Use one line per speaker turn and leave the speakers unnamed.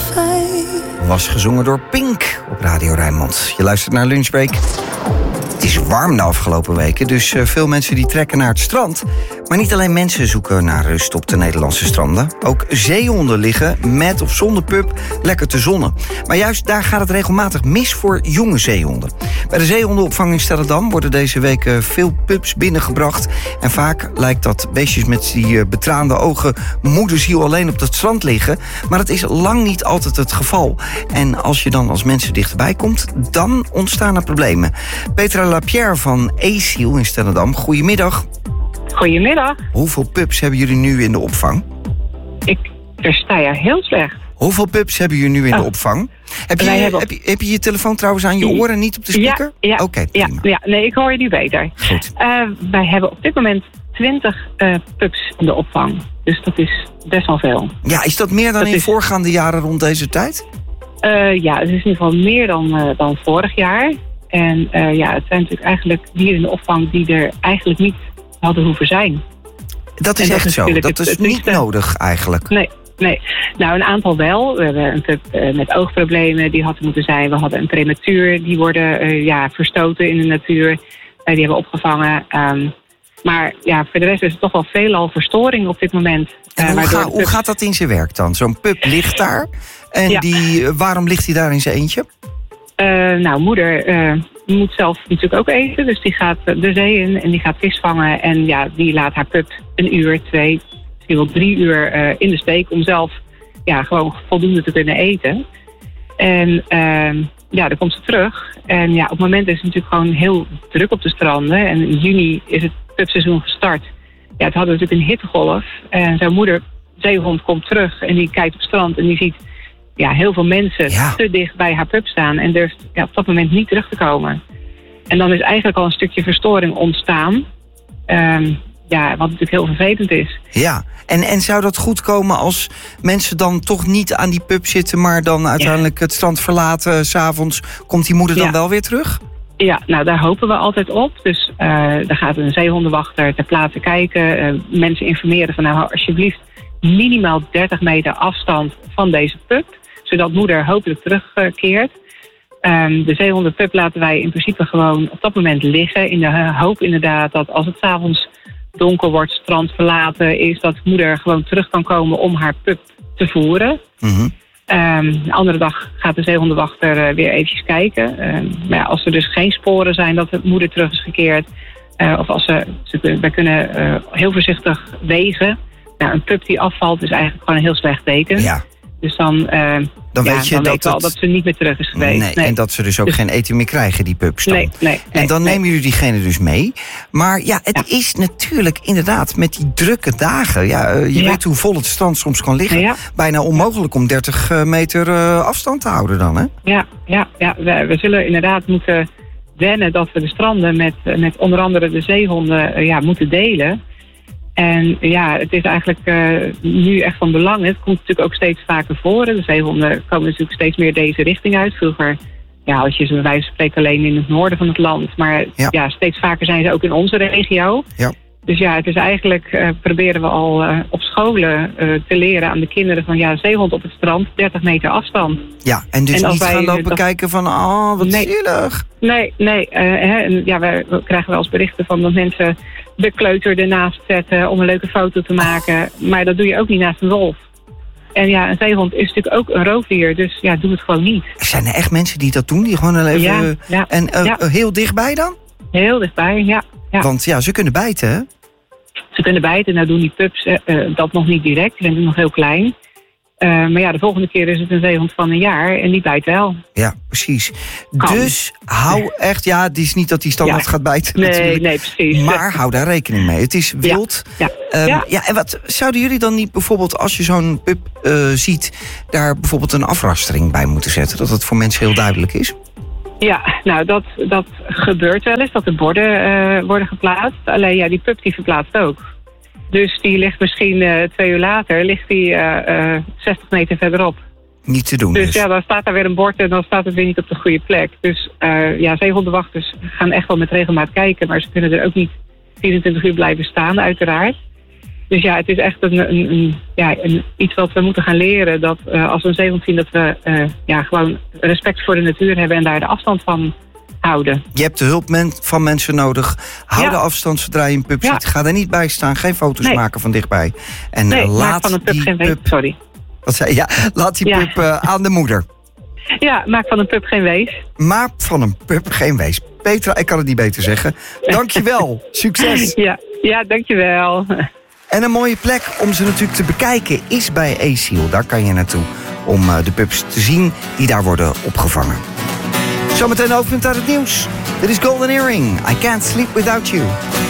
Was gezongen door Pink op Radio Rijnmond. Je luistert naar Lunchbreak. Het is warm de afgelopen weken, dus veel mensen die trekken naar het strand. Maar niet alleen mensen zoeken naar rust op de Nederlandse stranden. Ook zeehonden liggen, met of zonder pup, lekker te zonnen. Maar juist daar gaat het regelmatig mis voor jonge zeehonden. Bij de zeehondenopvang in Stellendam worden deze weken veel pups binnengebracht. En vaak lijkt dat beestjes met die betraande ogen moederziel alleen op het strand liggen. Maar dat is lang niet altijd het geval. En als je dan als mensen dichterbij komt, dan ontstaan er problemen. Petra Lapierre van Asiel in Stellendam, goedemiddag.
Goedemiddag.
Hoeveel pups hebben jullie nu in de opvang?
Ik versta je heel slecht.
Hoeveel pups hebben jullie nu in de opvang? Heb je je telefoon trouwens aan je oren, niet op de speaker?
Ja.
Oké, prima.
Ja, nee, ik hoor je nu beter.
Goed.
Wij hebben op dit moment 20 pups in de opvang. Dus dat is best wel veel.
Ja, is dat meer dan in voorgaande jaren rond deze tijd?
Ja, het is in ieder geval meer dan vorig jaar. En het zijn natuurlijk eigenlijk dieren in de opvang die er eigenlijk niet hadden hoeven zijn.
Dat is echt zo. Dat is niet nodig eigenlijk.
Nee. Nou, een aantal wel. We hebben een pup met oogproblemen, die had moeten zijn. We hadden een prematuur, die worden verstoten in de natuur. Die hebben we opgevangen. Maar ja, voor de rest is het toch wel veelal verstoring op dit moment.
En hoe gaat dat in zijn werk dan? Zo'n pup ligt daar. En waarom ligt hij daar in zijn eentje?
Moeder moet zelf natuurlijk ook eten. Dus die gaat de zee in en die gaat vis vangen. En ja, die laat haar pup 1 uur, 2, misschien wel 3 uur in de steek om zelf gewoon voldoende te kunnen eten. En dan komt ze terug. En ja, op het moment is het natuurlijk gewoon heel druk op de stranden. En in juni is het pupseizoen gestart. Ja, het hadden natuurlijk een hittegolf. En zijn moeder, zeehond, komt terug en die kijkt op het strand en die ziet heel veel mensen te dicht bij haar pup staan en durft op dat moment niet terug te komen. En dan is eigenlijk al een stukje verstoring ontstaan. Wat natuurlijk heel vervelend is. Ja,
en zou dat goed komen als mensen dan toch niet aan die pup zitten, maar dan uiteindelijk het strand verlaten, 's avonds, komt die moeder dan wel weer terug?
Ja, nou daar hopen we altijd op. Dus daar gaat een zeehondenwachter ter plaatse kijken. Mensen informeren van alsjeblieft minimaal 30 meter afstand van deze pup, zodat moeder hopelijk terugkeert. De zeehondenpup laten wij in principe gewoon op dat moment liggen, in de hoop inderdaad dat als het 's avonds donker wordt, strand verlaten is, dat moeder gewoon terug kan komen om haar pup te voeren.
Mm-hmm.
De andere dag gaat de zeehondenwachter weer eventjes kijken. Maar als er dus geen sporen zijn dat de moeder terug is gekeerd, of als wij kunnen heel voorzichtig wegen. Nou, een pup die afvalt is eigenlijk gewoon een heel slecht teken.
Ja.
Dus dan weet je dat ze niet meer terug is geweest.
Nee. En dat ze dus ook geen eten meer krijgen, die pups dan.
Nee.
En dan nemen jullie diegene dus mee. Maar het is natuurlijk inderdaad met die drukke dagen. Je weet hoe vol het strand soms kan liggen. Ja. Bijna onmogelijk om 30 meter afstand te houden dan, hè?
Ja. We zullen inderdaad moeten wennen dat we de stranden met onder andere de zeehonden moeten delen. En het is eigenlijk nu echt van belang. Het komt natuurlijk ook steeds vaker voor. De zeehonden komen natuurlijk steeds meer deze richting uit. Vroeger had je ze bij wijze van spreken alleen in het noorden van het land. Maar steeds vaker zijn ze ook in onze regio. Ja. Dus het is eigenlijk, proberen we al op scholen te leren aan de kinderen van zeehond op het strand, 30 meter afstand.
Ja, en dus niet gaan lopen kijken van, wat zielig.
Nee. We krijgen wel eens berichten van dat mensen de kleuter ernaast zetten om een leuke foto te maken. Maar dat doe je ook niet naast een wolf. En een zeehond is natuurlijk ook een roofdier, dus doe het gewoon niet.
Zijn er echt mensen die dat doen, die gewoon even... heel dichtbij dan?
Heel dichtbij, ja.
Want ze kunnen bijten, hè?
Ze kunnen bijten, nou doen die pups dat nog niet direct, die zijn nog heel klein. Maar de volgende keer is het een zeehond van 1 jaar en die bijt wel.
Ja, precies. Dus hou echt, het is niet dat die standaard gaat bijten natuurlijk.
Nee, precies.
Maar hou daar rekening mee. Het is wild. En wat zouden jullie dan niet bijvoorbeeld, als je zo'n pup ziet, daar bijvoorbeeld een afrastering bij moeten zetten? Dat het voor mensen heel duidelijk is?
Ja, nou dat gebeurt wel eens, dat er borden worden geplaatst. Alleen die pup die verplaatst ook. Dus die ligt misschien 2 uur later, ligt die 60 meter verderop.
Niet te doen dus.
Dan staat daar weer een bord en dan staat het weer niet op de goede plek. Dus zeehondenwachters gaan echt wel met regelmaat kijken, maar ze kunnen er ook niet 24 uur blijven staan uiteraard. Dus ja, het is echt iets wat we moeten gaan leren. Dat als we een zeehond zien, dat we gewoon respect voor de natuur hebben en daar de afstand van houden.
Je hebt de hulp van mensen nodig. Hou de afstand zodra je een pup ziet. Ga er niet bij staan. Geen foto's maken van dichtbij. En laat
van een pup geen wees. Sorry.
Wat zei je? Ja, laat die pup aan de moeder.
Ja, maak van een pup geen wees.
Maak van een pup geen wees. Petra, ik kan het niet beter zeggen. Dankjewel. Succes.
Ja, dankjewel.
En een mooie plek om ze natuurlijk te bekijken is bij Eziel. Daar kan je naartoe om de pups te zien die daar worden opgevangen. Zometeen hoofdpunt uit het nieuws. Dit is Golden Earring. I Can't Sleep Without You.